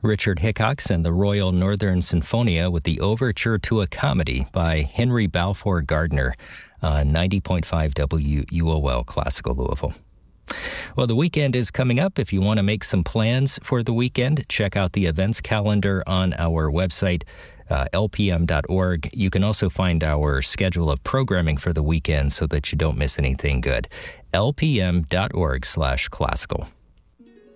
Richard Hickox and the Royal Northern Sinfonia with the Overture to a Comedy by Henry Balfour Gardner on 90.5 WUOL Classical Louisville. Well, the weekend is coming up. If you want to make some plans for the weekend, check out the events calendar on our website, lpm.org. You can also find our schedule of programming for the weekend so that you don't miss anything good. lpm.org/classical.